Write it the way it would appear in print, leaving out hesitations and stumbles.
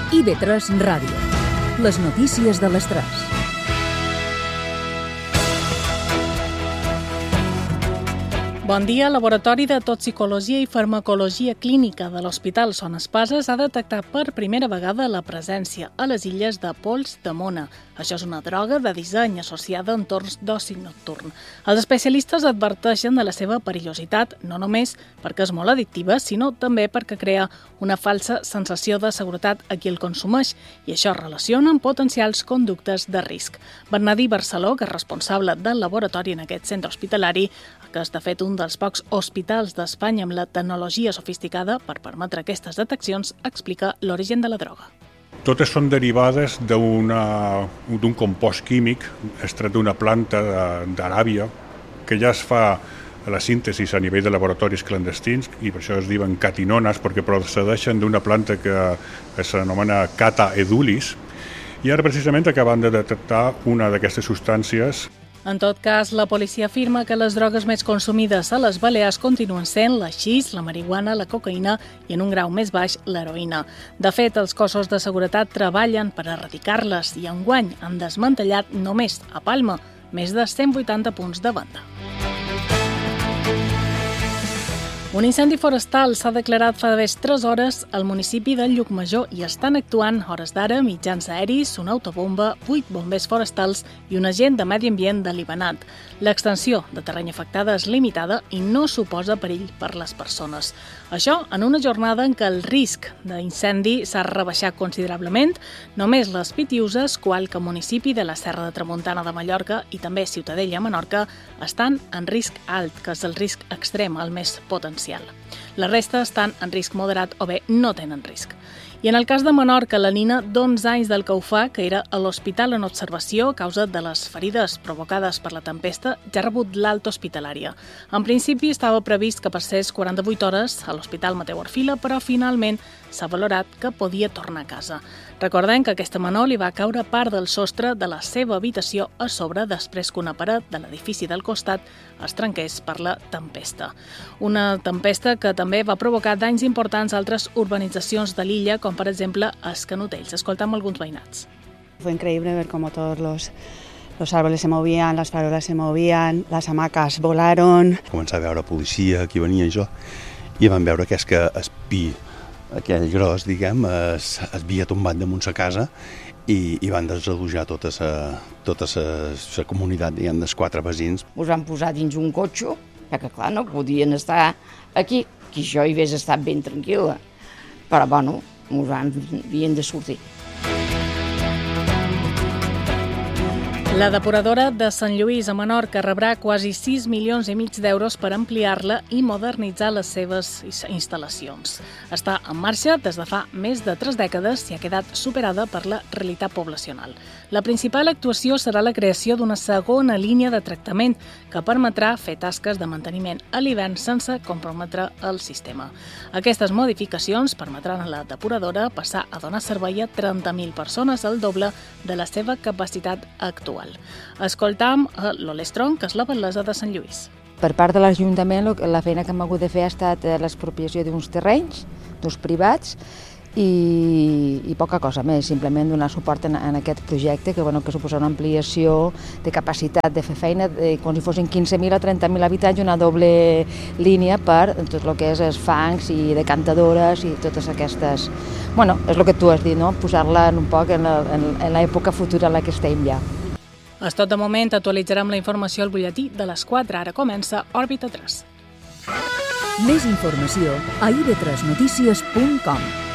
IB3 Ràdio. Les notícies de les 3. Bon dia. El Laboratori de Toxicologia i Farmacologia Clínica de l'Hospital Son Espases ha detectat per primera vegada la presència a les illes de pols de mona. Això és una droga de disseny associada a entorns d'oci nocturn. Els especialistes adverteixen de la seva perillositat, no només perquè és molt addictiva, sinó també perquè crea una falsa sensació de seguretat a qui el consumeix, i això es relaciona amb potencials conductes de risc. Bernadí Barceló, que és responsable del laboratori en aquest centre hospitalari, que és de fet un dels pocs hospitals d'Espanya amb la tecnologia sofisticada per permetre aquestes deteccions, explica l'origen de la droga. Totes són derivades d'un compost químic extret d'una planta d'Aràbia que ja es fa la síntesi a nivell de laboratoris clandestins, i per això es diuen catinones, perquè procedeixen d'una planta que s'anomena Cata edulis, i ara precisament acaben de detectar una d'aquestes substàncies. En tot cas, la policia afirma que les drogues més consumides a les Balears continuen sent l'haixix, la marihuana, la cocaïna i, en un grau més baix, l'heroïna. De fet, els cossos de seguretat treballen per erradicar-les i enguany han desmantellat només a Palma més de 180 punts de venda. Un incendi forestal s'ha declarat fa només 3 hores al municipi de Llucmajor i estan actuant, hores d'ara, mitjans aeris, una autobomba, 8 bombers forestals i un agent de medi ambient de l'Ibanat. L'extensió de terreny afectada és limitada i no suposa perill per les persones. Això en una jornada en què el risc d'incendi s'ha rebaixat considerablement. Només les Pitiuses, Cualca, municipi de la Serra de Tramuntana de Mallorca, i també Ciutadella, Menorca, estan en risc alt, que és el risc extrem, el més potencial. La resta estan en risc moderat o bé no tenen risc. I en el cas de Menorca, la nina d'11 anys del Caufà, que era a l'hospital en observació a causa de les ferides provocades per la tempesta, ja ha rebut l'alta hospitalària. En principi estava previst que passés 48 hores a l'Hospital Mateu Orfila, però finalment s'ha valorat que podia tornar a casa. Recordem que a aquesta menor li va caure part del sostre de la seva habitació a sobre després que una paret de l'edifici del costat es trenqués per la tempesta. Una tempesta que també va provocar danys importants a altres urbanitzacions de l'illa, com per exemple els Canotells. Escoltam alguns veïnats. Fue increíble ver cómo todos los árboles se movían, las farolas se movían, las hamacas volaron. Començar a veure policia, qui venia això, i vam veure que és que el pi, aquell gros, diguem, es havia tombat damunt sa casa i van desalojar tota la comunitat, diguem, dels 4 veïns. Us van posar dins un cotxe, perquè clar, no podien estar aquí, que jo hi hagués estat ben tranquil·la, però bueno, havien de sortir. La depuradora de Sant Lluís a Menorca rebrà quasi 6,5 milions d'euros per ampliar-la i modernitzar les seves instal·lacions. Està en marxa des de fa més de 3 dècades i ha quedat superada per la realitat poblacional. La principal actuació serà la creació d'una segona línia de tractament que permetrà fer tasques de manteniment a l'hivern sense comprometre el sistema. Aquestes modificacions permetran a la depuradora passar a donar servei a 30.000 persones, el doble de la seva capacitat actual. Escoltam l'Olestron, que és la batllessa de Sant Lluís. Per part de l'Ajuntament, la feina que hem hagut de fer ha estat l'expropiació d'uns terrenys, d'uns privats, i poca cosa més, simplement donar suport en aquest projecte que suposa una ampliació de capacitat de fer feina, com si fossin 15.000 a 30.000 habitants, una doble línia per tot el que és els fangs i decantadores i totes aquestes... Bueno, és el que tu has dit, no? Posar-la un poc en l'època futura en la que estem ja. És tot de moment, actualitzarem la informació al butlletí de les 4. Ara comença Òrbita 3. Més informació a ib3notícies.com.